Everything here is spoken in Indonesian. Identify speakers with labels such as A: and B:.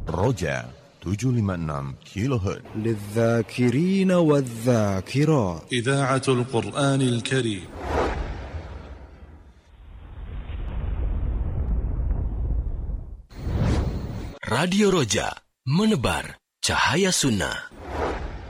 A: Roja 756 كيلوهرتز
B: للذاكرين والذاكرات.
C: إذاعة القرآن الكريم.
D: Radio Roja, menebar cahaya sunnah.